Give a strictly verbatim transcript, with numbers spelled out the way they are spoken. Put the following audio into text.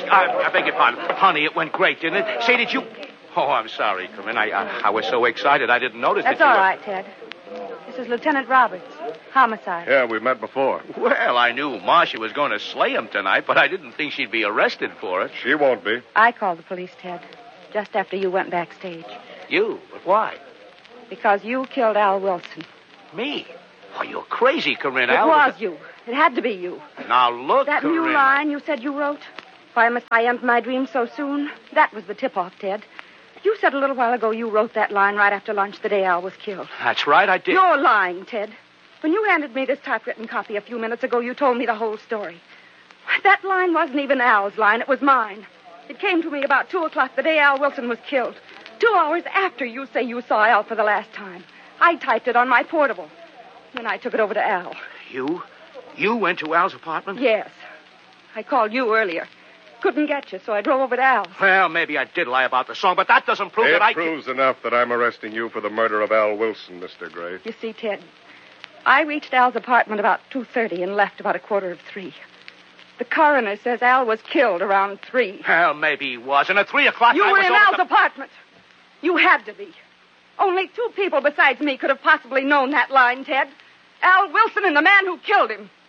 I, I beg your pardon. Honey, it went great, didn't it? Say, did you... Oh, I'm sorry, Corinne. I, I, I was so excited I didn't notice That's that you all were... right, Ted. This is Lieutenant Roberts. Homicide. Yeah, we've met before. Well, I knew Marcia was going to slay him tonight, but I didn't think she'd be arrested for it. She won't be. I called the police, Ted, just after you went backstage. You? But why? Because you killed Al Wilson. Me? Oh, you're crazy, Corinne. It Al was you. It had to be you. Now, look, That Corinne. new line you said you wrote, "Why must I end my dream so soon?" That was the tip-off, Ted. You said a little while ago you wrote that line right after lunch the day Al was killed. That's right, I did. You're lying, Ted. When you handed me this typewritten copy a few minutes ago, you told me the whole story. That line wasn't even Al's line. It was mine. It came to me about two o'clock the day Al Wilson was killed. Two hours after you say you saw Al for the last time. I typed it on my portable. Then I took it over to Al. You? You went to Al's apartment? Yes. I called you earlier. Couldn't get you, so I drove over to Al's. Well, maybe I did lie about the song, but that doesn't prove It that I... proves enough that I'm arresting you for the murder of Al Wilson, Mister Gray. You see, Ted, I reached Al's apartment about two thirty and left about a quarter of three. The coroner says Al was killed around three. Well, maybe he was. And at three o'clock You I were was in over Al's the... apartment. You had to be. Only two people besides me could have possibly known that line, Ted. Al Wilson and the man who killed him.